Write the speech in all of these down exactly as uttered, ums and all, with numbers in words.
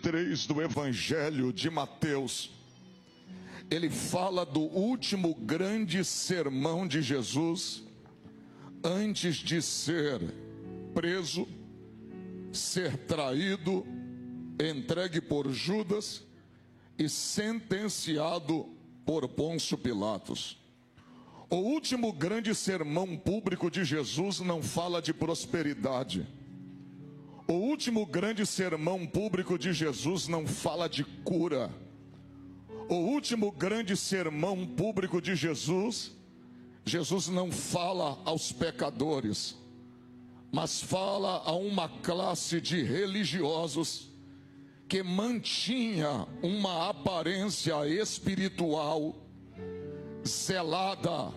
três do Evangelho de Mateus, ele fala do último grande sermão de Jesus, antes de ser preso, ser traído, entregue por Judas e sentenciado por Pôncio Pilatos. O último grande sermão público de Jesus não fala de prosperidade. O último grande sermão público de Jesus não fala de cura. O último grande sermão público de Jesus, Jesus não fala aos pecadores, mas fala a uma classe de religiosos que mantinha uma aparência espiritual zelada,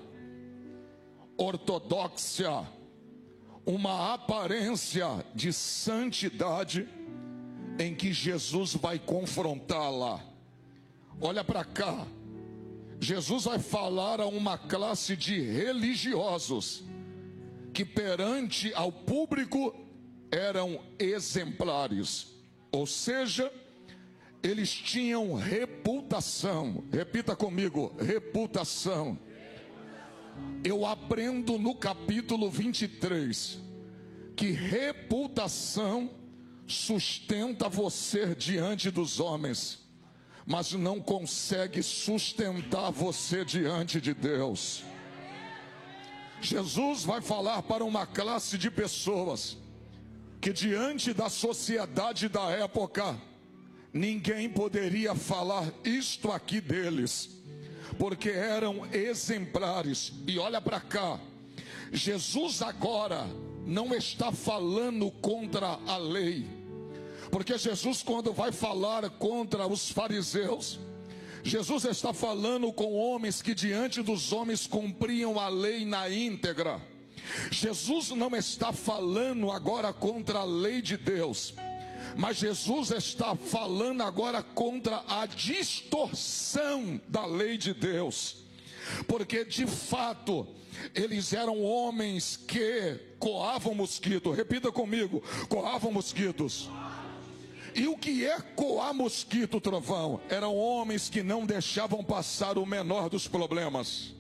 ortodoxa, uma aparência de santidade em que Jesus vai confrontá-la. Olha para cá, Jesus vai falar a uma classe de religiosos que perante ao público eram exemplares, ou seja, eles tinham reputação. Repita comigo, reputação. Eu aprendo no capítulo vinte e três que reputação sustenta você diante dos homens, mas não consegue sustentar você diante de Deus. Jesus vai falar para uma classe de pessoas que diante da sociedade da época ninguém poderia falar isto aqui deles, porque eram exemplares. E olha para cá, Jesus agora não está falando contra a lei, porque Jesus, quando vai falar contra os fariseus, Jesus está falando com homens que diante dos homens cumpriam a lei na íntegra. Jesus não está falando agora contra a lei de Deus, mas Jesus está falando agora contra a distorção da lei de Deus, porque de fato eles eram homens que coavam mosquito. Repita comigo, coavam mosquitos. E o que é coar mosquito, trovão? Eram homens que não deixavam passar o menor dos problemas,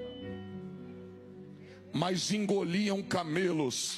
mas engoliam camelos,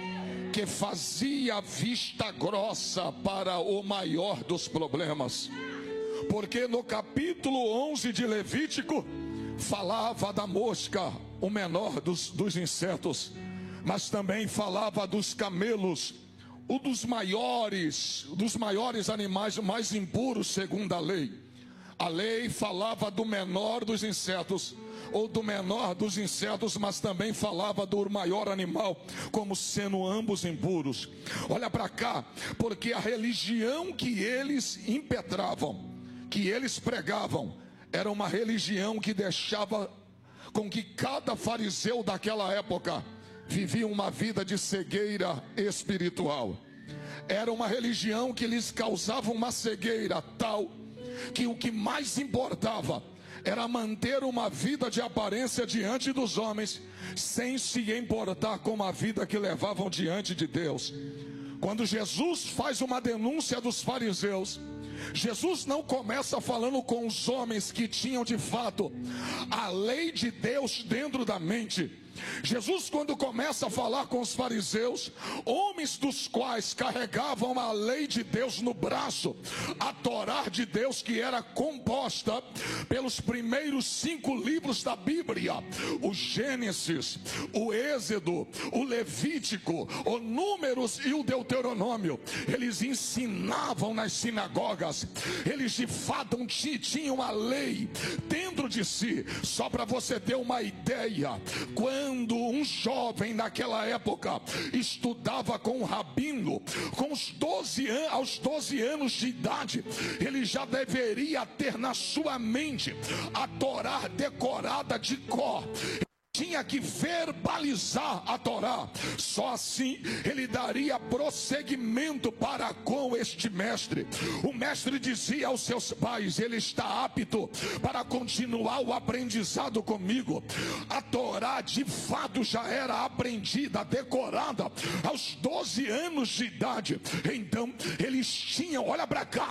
que fazia vista grossa para o maior dos problemas. Porque no capítulo onze de Levítico falava da mosca, o menor dos, dos insetos, mas também falava dos camelos, o dos maiores, dos maiores animais mais impuros segundo a lei. A lei falava do menor dos insetos, ou do menor dos insetos, mas também falava do maior animal, como sendo ambos impuros. Olha para cá, porque a religião que eles impetravam, que eles pregavam, era uma religião que deixava com que cada fariseu daquela época vivia uma vida de cegueira espiritual. Era uma religião que lhes causava uma cegueira tal que o que mais importava era manter uma vida de aparência diante dos homens, sem se importar com a vida que levavam diante de Deus. Quando Jesus faz uma denúncia dos fariseus, Jesus não começa falando com os homens que tinham de fato a lei de Deus dentro da mente. Jesus, quando começa a falar com os fariseus, homens dos quais carregavam a lei de Deus no braço, a Torá de Deus, que era composta pelos primeiros cinco livros da Bíblia, o Gênesis, o Êxodo, o Levítico, o Números e o Deuteronômio, eles ensinavam nas sinagogas. Eles de fato tinham a lei dentro de si. Só para você ter uma ideia, quando Quando um jovem naquela época estudava com um rabino, com os doze an- aos doze anos de idade, ele já deveria ter na sua mente a Torá decorada de cor. Tinha que verbalizar a Torá. Só assim ele daria prosseguimento para com este mestre. O mestre dizia aos seus pais: ele está apto para continuar o aprendizado comigo. A Torá de fato já era aprendida, decorada aos doze anos de idade. Então eles tinham, olha para cá,